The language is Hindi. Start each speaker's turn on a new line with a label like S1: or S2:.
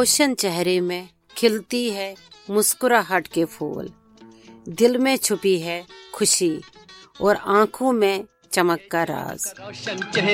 S1: रोशन चेहरे में खिलती है मुस्कुराहट के फूल, दिल में छुपी है खुशी और आंखों में चमक का राज।